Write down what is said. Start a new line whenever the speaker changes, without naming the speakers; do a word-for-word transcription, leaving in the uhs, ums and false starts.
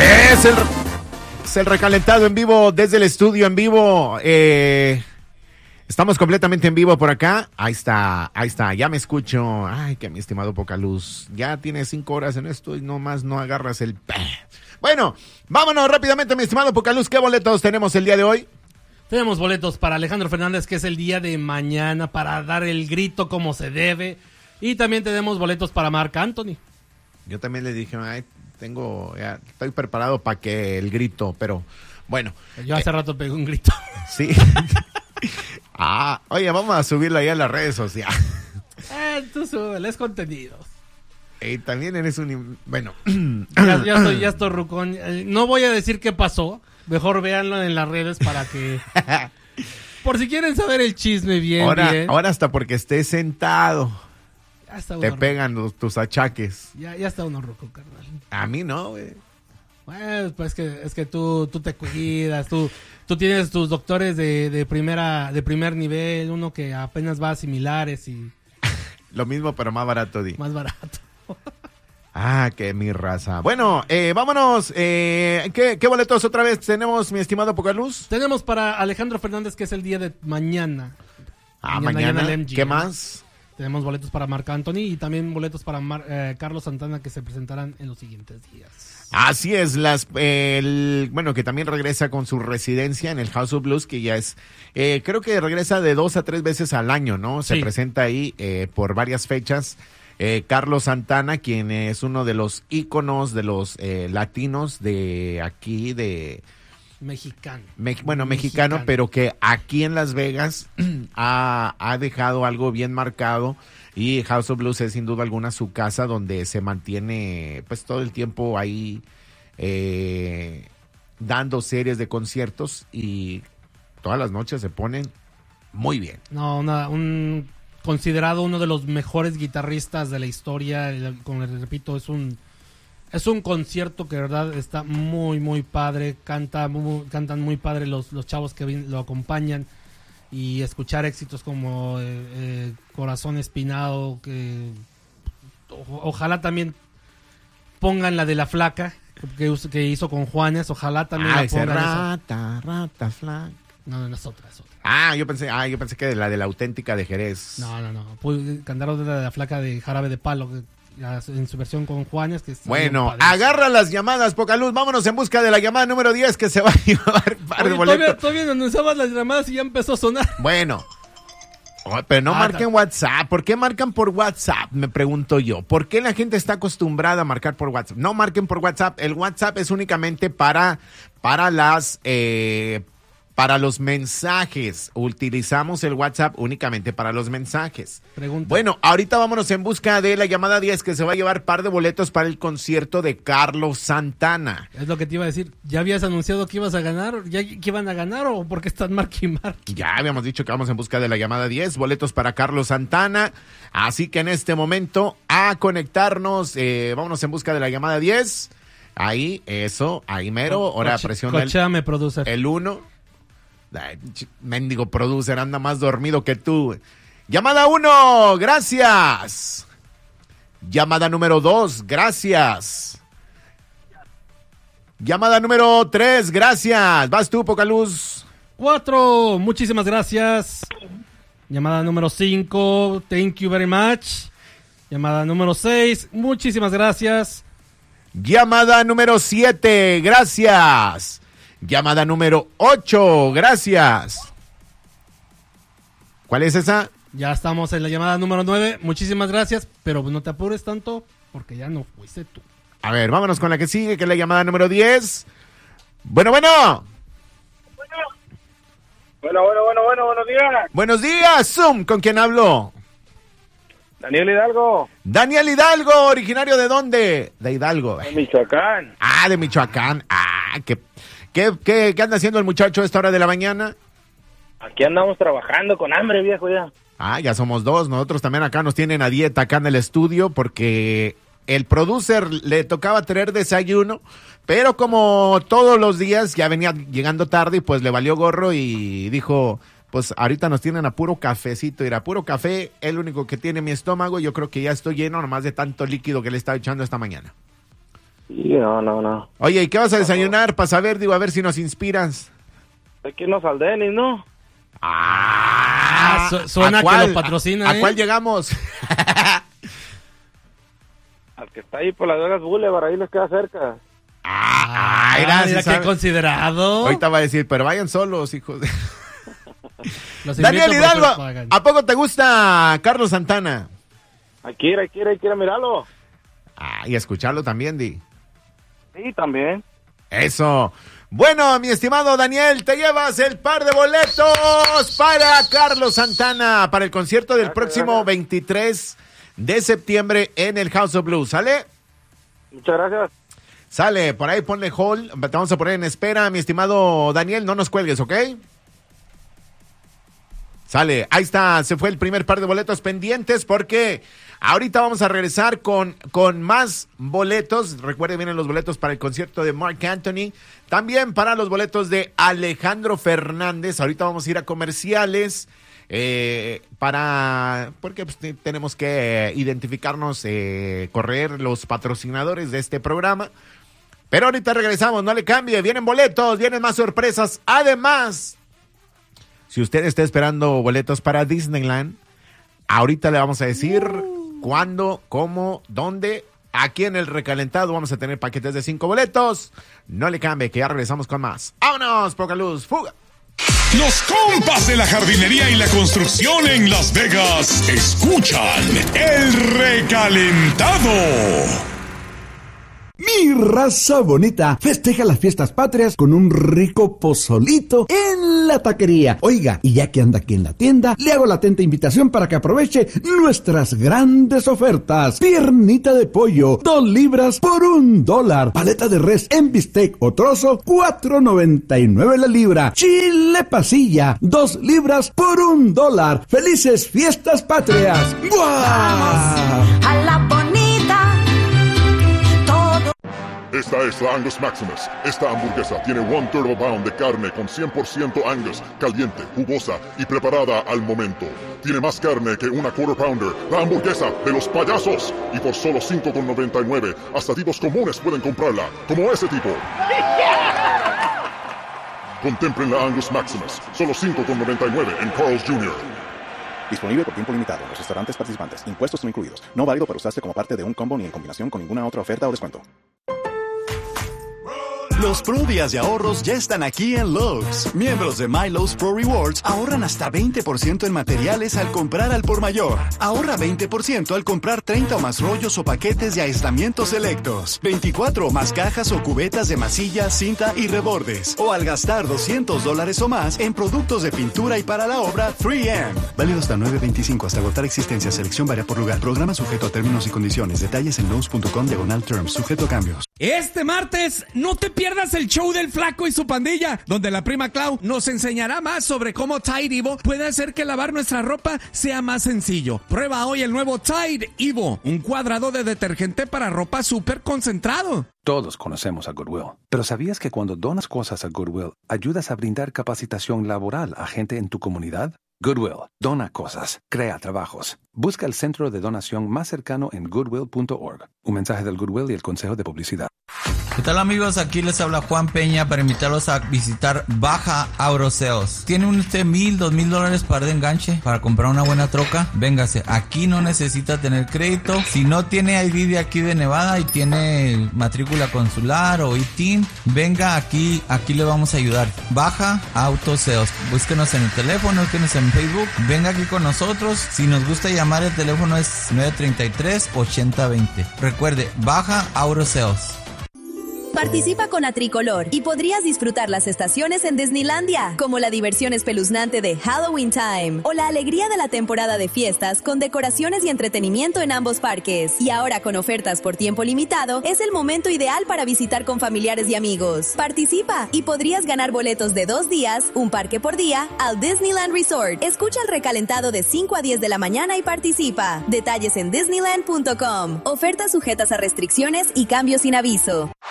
Es el, es el recalentado en vivo desde el estudio en vivo. Eh, estamos completamente en vivo por acá. Ahí está, ahí está, ya me escucho. Ay, que mi estimado Pocaluz, ya tienes cinco horas en esto y nomás no agarras el... Bueno, vámonos rápidamente, mi estimado Pocaluz. ¿Qué boletos tenemos el día de hoy?
Tenemos boletos para Alejandro Fernández, que es el día de mañana, para dar el grito como se debe. Y también tenemos boletos para Marc Anthony.
Yo también le dije, ay, tengo, ya estoy preparado para que el grito, pero bueno.
Yo hace eh, rato pegué un grito.
Sí. Ah, oye, vamos a subirlo ahí a las redes sociales.
Eh, tú súbele, es contenido.
Y también eres un... Bueno.
Ya, ya estoy, ya estoy rucón. No voy a decir qué pasó. Mejor véanlo en las redes para que... Por si quieren saber el chisme bien,
ahora,
bien.
Ahora hasta porque estés sentado.
Ya está
te
uno
pegan los, tus achaques.
Ya, ya está uno ruco, carnal.
A mí no, güey.
Bueno, pues es que, es que tú, tú te cuidas, tú, tú tienes tus doctores de, de primera, de primer nivel, uno que apenas va a similares y...
Lo mismo, pero más barato, di.
Más barato.
Ah, que mi raza. Bueno, eh, vámonos. Eh, ¿qué, ¿Qué boletos otra vez tenemos, mi estimado Pocaluz?
Tenemos para Alejandro Fernández, que es el día de mañana.
Ah, mañana. mañana. ¿Qué más?
Tenemos boletos para Marc Anthony y también boletos para Mar, eh, Carlos Santana, que se presentarán en los siguientes días.
Así es, las, eh, el, bueno, que también regresa con su residencia en el House of Blues, que ya es, eh, creo que regresa de dos a tres veces al año, ¿no? Se sí. presenta ahí eh, por varias fechas. Eh, Carlos Santana, quien es uno de los íconos de los eh, latinos de aquí, de...
Mexicano.
Me, bueno, mexicano, mexicano, pero que aquí en Las Vegas ha, ha dejado algo bien marcado. Y House of Blues es sin duda alguna su casa donde se mantiene pues todo el tiempo ahí eh, dando series de conciertos y todas las noches se ponen muy bien.
No, una, un considerado uno de los mejores guitarristas de la historia, como les repito, es un es un concierto que de verdad está muy muy padre, canta muy, cantan muy padre los, los chavos que lo acompañan. Y escuchar éxitos como eh, eh, Corazón Espinado, que o, ojalá también pongan la de La Flaca, que, que hizo con Juanes, ojalá también
ah,
la pongan.
Rata, eso. rata, flaca.
No, no es otra, es otra.
Ah, yo pensé, ah, yo pensé que de la de la auténtica de Jerez.
No, no, no. Pues, cantaron de la de La Flaca de Jarabe de Palo, que, en su versión con Juanes. Que
bueno, agarra las llamadas, Pocaluz. Vámonos en busca de la llamada número diez que se va a llevar par
Oye,
de boletos.
Todavía, todavía no anunciabas las llamadas y ya empezó a sonar.
Bueno, oh, pero no ah, marquen no. WhatsApp. ¿Por qué marcan por WhatsApp? Me pregunto yo. ¿Por qué la gente está acostumbrada a marcar por WhatsApp? No marquen por WhatsApp. El WhatsApp es únicamente para, para las... Eh, Para los mensajes, utilizamos el WhatsApp únicamente para los mensajes.
Pregunta.
Bueno, ahorita vámonos en busca de la llamada diez que se va a llevar par de boletos para el concierto de Carlos Santana.
Es lo que te iba a decir. ¿Ya habías anunciado que ibas a ganar? ¿Ya que iban a ganar o por qué están marque y marque?
Ya habíamos dicho que vamos en busca de la llamada diez, boletos para Carlos Santana. Así que en este momento a conectarnos, eh, vámonos en busca de la llamada diez. Ahí, eso, ahí mero. Ahora
Coche,
presiona
cochame, el, producer.
el uno. Ay, mendigo producer, anda más dormido que tú. Llamada uno, gracias. Llamada número dos, gracias. Llamada número tres, gracias. Vas tú, Pocaluz.
Cuatro, muchísimas gracias. Llamada número cinco, thank you very much. Llamada número seis, muchísimas gracias.
Llamada número siete, gracias. Llamada número ocho, gracias. ¿Cuál es esa?
Ya estamos en la llamada número nueve, muchísimas gracias, pero no te apures tanto porque ya no fuiste tú.
A ver, vámonos con la que sigue, que es la llamada número diez. Bueno, bueno.
Bueno, bueno, bueno, bueno, buenos días.
Buenos días, Zoom, ¿con quién hablo?
Daniel Hidalgo.
Daniel Hidalgo, ¿originario de dónde? De Hidalgo.
De Michoacán.
Ah, de Michoacán. Ah, qué... ¿Qué, qué, ¿Qué anda haciendo el muchacho a esta hora de la mañana?
Aquí andamos trabajando con hambre, viejo, ya.
Ah, ya somos dos. Nosotros también acá nos tienen a dieta acá en el estudio porque el producer le tocaba tener desayuno, pero como todos los días ya venía llegando tarde y pues le valió gorro y dijo, pues ahorita nos tienen a puro cafecito. Ir a puro café, el único que tiene mi estómago. Yo creo que ya estoy lleno nomás de tanto líquido que le estaba echando esta mañana.
Sí, no, no, no.
Oye, ¿y qué vas a desayunar para saber, digo, a ver si nos inspiras?
Hay que irnos al Denis, ¿no?
Ah,
su- suena
¿a
que
cuál?
lo patrocina,
¿A,
¿eh?
¿A cuál llegamos?
Al que está ahí por Las Vegas Boulevard, ahí les queda cerca.
Ah,
Ah,
mira,
mira
sí
qué
sabe.
considerado.
Ahorita va a decir, pero vayan solos, hijos. de-
Los
Daniel
invito, pero
Hidalgo,
ustedes pagan.
¿a poco te gusta Carlos Santana?
Hay que ir, hay que ir, hay que ir a mirarlo.
Ah, y escucharlo también, Di.
Sí, también.
Eso. Bueno, mi estimado Daniel, te llevas el par de boletos para Carlos Santana para el concierto del
Gracias,
próximo
gracias.
veintitrés de septiembre en el House of Blues. ¿Sale?
Muchas gracias.
Sale, por ahí ponle hold, te vamos a poner en espera, mi estimado Daniel, no nos cuelgues, ¿ok? Sale, ahí está, se fue el primer par de boletos pendientes porque ahorita vamos a regresar con, con más boletos. Recuerden, vienen los boletos para el concierto de Marc Anthony, también para los boletos de Alejandro Fernández. Ahorita vamos a ir a comerciales eh, para, porque pues, te- tenemos que identificarnos, eh, correr los patrocinadores de este programa. Pero ahorita regresamos, no le cambie, vienen boletos, vienen más sorpresas. Además, si usted está esperando boletos para Disneyland, ahorita le vamos a decir cuándo, cómo, dónde. Aquí en el recalentado vamos a tener paquetes de cinco boletos. No le cambie, que ya regresamos con más. ¡Vámonos, poca luz, fuga!
Los compas de la jardinería y la construcción en Las Vegas escuchan el recalentado.
Mi raza bonita festeja las fiestas patrias con un rico pozolito en la taquería. Oiga, y ya que anda aquí en la tienda, le hago la atenta invitación para que aproveche nuestras grandes ofertas. Piernita de pollo, dos libras por un dólar. Paleta de res en bistec o trozo, cuatro noventa y nueve la libra. Chile pasilla, dos libras por un dólar. ¡Felices fiestas patrias! ¡Guau!
A la bonita.
Esta es la Angus Maximus. Esta hamburguesa tiene one turtle pound de carne con cien por ciento Angus, caliente, jugosa y preparada al momento. Tiene más carne que una quarter pounder, la hamburguesa de los payasos. Y por solo cinco con noventa y nueve, hasta tipos comunes pueden comprarla, como ese tipo. Contemplen la Angus Maximus, solo cinco con noventa y nueve en Carl's junior
Disponible por tiempo limitado en los restaurantes participantes. Impuestos no incluidos. No válido para usarse como parte de un combo ni en combinación con ninguna otra oferta o descuento.
Los Pro Días de ahorros ya están aquí en Lowe's. Miembros de My Lowe's Pro Rewards ahorran hasta veinte por ciento en materiales al comprar al por mayor. Ahorra veinte por ciento al comprar treinta o más rollos o paquetes de aislamientos selectos, veinticuatro o más cajas o cubetas de masilla, cinta y rebordes. O al gastar doscientos dólares o más en productos de pintura y para la obra tres eme. Válido hasta nueve veinticinco hasta agotar existencia. Selección varía por lugar. Programa sujeto a términos y condiciones. Detalles en lowes punto com diagonal terms. Sujeto a cambios.
Este martes, no te pierdas el show del Flaco y su pandilla, donde la prima Clau nos enseñará más sobre cómo Tide Evo puede hacer que lavar nuestra ropa sea más sencillo. Prueba hoy el nuevo Tide Evo, un cuadrado de detergente para ropa súper concentrado.
Todos conocemos a Goodwill, pero ¿sabías que cuando donas cosas a Goodwill, ayudas a brindar capacitación laboral a gente en tu comunidad? Goodwill, dona cosas, crea trabajos. Busca el centro de donación más cercano en goodwill punto org. Un mensaje del Goodwill y el Consejo de Publicidad.
¿Qué tal, amigos? Aquí les habla Juan Peña para invitarlos a visitar Baja Auroseos. ¿Tiene usted mil, dos mil dólares para de enganche para comprar una buena troca? Véngase, aquí no necesita tener crédito. Si no tiene I D de aquí de Nevada y tiene matrícula consular o I T I N, venga aquí, aquí le vamos a ayudar. Baja Autoseos. Búsquenos en el teléfono, búsquenos en Facebook. Venga aquí con nosotros. Si nos gusta llamar, el teléfono es nueve tres tres, ocho cero dos cero. Recuerde, Baja Auroseos.
Participa con Atricolor y podrías disfrutar las estaciones en Disneylandia, como la diversión espeluznante de Halloween Time o la alegría de la temporada de fiestas con decoraciones y entretenimiento en ambos parques. Y ahora con ofertas por tiempo limitado, es el momento ideal para visitar con familiares y amigos. Participa y podrías ganar boletos de dos días, un parque por día, al Disneyland Resort. Escucha el recalentado de cinco a diez de la mañana y participa. Detalles en disneyland punto com. Ofertas sujetas a restricciones y cambios sin aviso.